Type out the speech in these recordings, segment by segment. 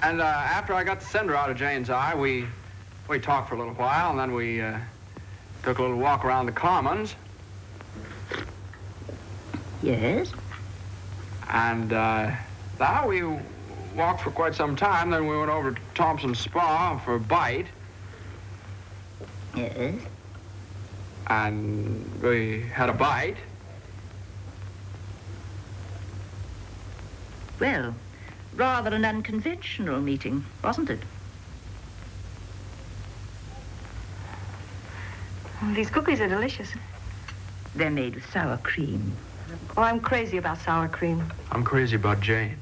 And after I got the cinder out of Jane's eye, we talked for a little while, and then we took a little walk around the Commons. Yes? And now we walked for quite some time, then we went over to Thompson's Spa for a bite. Yes? And we had a bite. Well, rather an unconventional meeting, wasn't it? These cookies are delicious. They're made with sour cream. Oh, I'm crazy about sour cream. I'm crazy about Jane.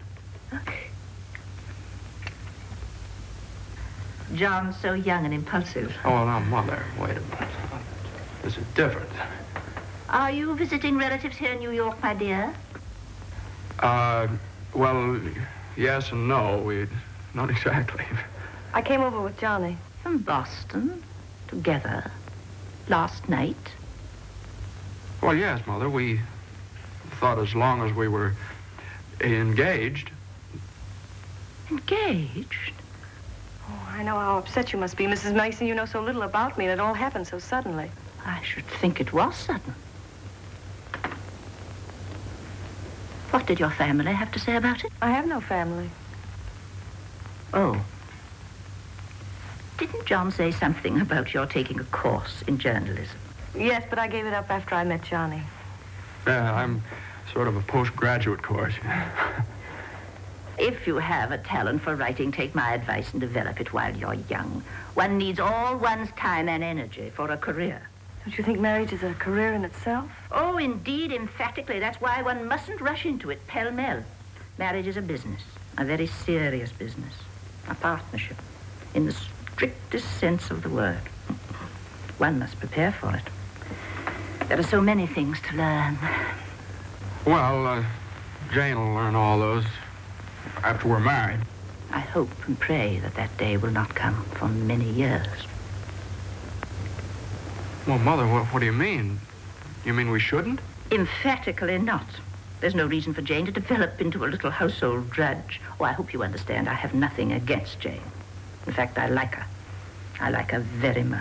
John's so young and impulsive. Oh, now, Mother, wait a minute. This is different. Are you visiting relatives here in New York, my dear? Well, yes and no. Not exactly. I came over with Johnny. From Boston, together, last night? Well, yes, Mother. We thought as long as we were engaged. Engaged? Oh, I know how upset you must be, Mrs. Mason. You know so little about me, and it all happened so suddenly. I should think it was sudden. What did your family have to say about it? I have no family. Oh. Didn't John say something about your taking a course in journalism? Yes, but I gave it up after I met Johnny. Yeah, I'm sort of a postgraduate course. If you have a talent for writing, take my advice and develop it while you're young. One needs all one's time and energy for a career. Don't you think marriage is a career in itself? Oh, indeed, emphatically. That's why one mustn't rush into it pell-mell. Marriage is a business, a very serious business, a partnership, in the strictest sense of the word. One must prepare for it. There are so many things to learn. Well, Jane will learn all those after we're married. I hope and pray that that day will not come for many years. Well, Mother, what do you mean? You mean we shouldn't? Emphatically not. There's no reason for Jane to develop into a little household drudge. Oh, I hope you understand I have nothing against Jane. In fact, I like her. I like her very much.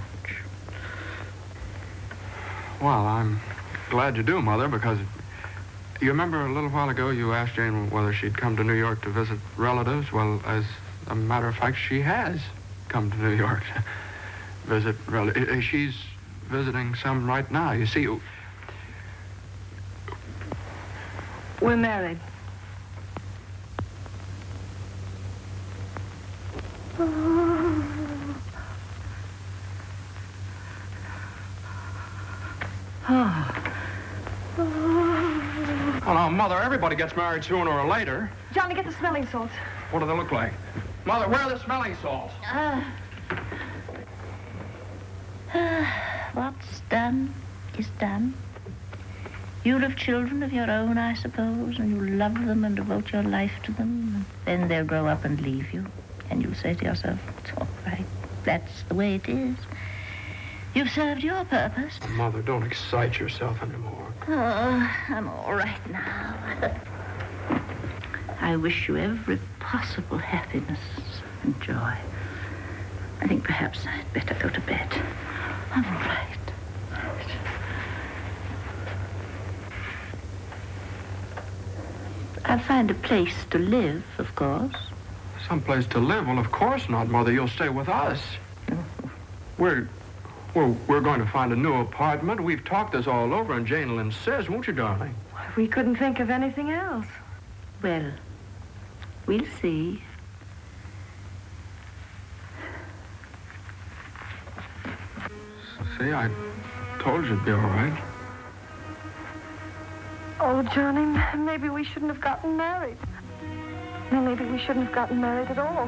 Well, I'm glad you do, Mother, because you remember a little while ago you asked Jane whether she'd come to New York to visit relatives? Well, as a matter of fact, she has come to New York to visit relatives. She's visiting some right now. You see, we're married. Well, now, Mother, everybody gets married sooner or later. Johnny, get the smelling salts. What do they look like? Mother, where are the smelling salts? What's done is done. You'll have children of your own, I suppose, and you'll love them and devote your life to them. And then they'll grow up and leave you. And you'll say to yourself, it's all right. That's the way it is. You've served your purpose. Mother, don't excite yourself anymore. Oh, I'm all right now. I wish you every possible happiness and joy. I think perhaps I'd better go to bed. I'm all right. I'll find a place to live, of course. Some place to live? Well, of course not, Mother. You'll stay with us. We're going to find a new apartment. We've talked this all over, and Jane will insist, won't you, darling? We couldn't think of anything else. Well, we'll see. See, I told you it'd be all right. Oh, Johnny, maybe we shouldn't have gotten married. No, maybe we shouldn't have gotten married at all.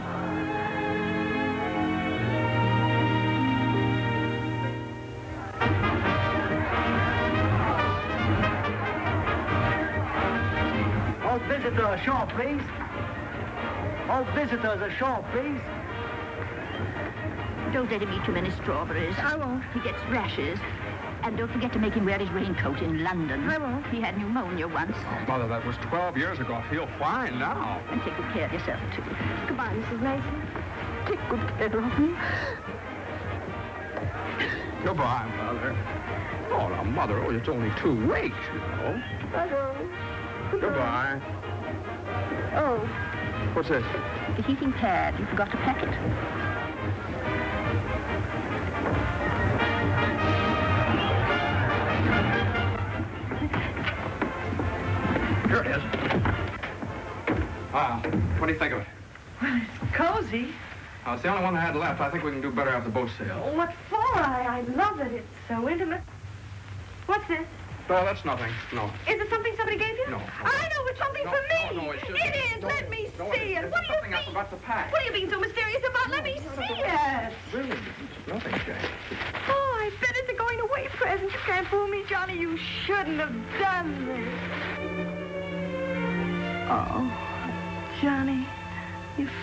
All visitors ashore, please. All visitors ashore, please. Don't let him eat too many strawberries. I won't. He gets rashes. And don't forget to make him wear his raincoat in London. I won't. He had pneumonia once. Oh, Mother, that was 12 years ago. Feel fine now. And take good care of yourself, too. Goodbye, Mrs. Mason. Take good care of me. Goodbye, Mother. Oh, now, Mother, it's only 2 weeks, you know. I go. Goodbye. Oh. What's this? The heating pad. You forgot to pack it. Here it is. What do you think of it? Well, it's cozy. It's the only one I had left. I think we can do better after boat sale. What for? I love it. It's so intimate. What's this? No, that's nothing. No. Is it something somebody gave you? No. I know, it's something for me. No, it's just... It is. Let me see it. What do you something I mean? forgot to pack. What are you being so mysterious about? Let me see it. Really, it's nothing, Jane. Oh, I bet it's a going away present. You can't fool me, Johnny. You shouldn't have done this. Oh, Johnny, you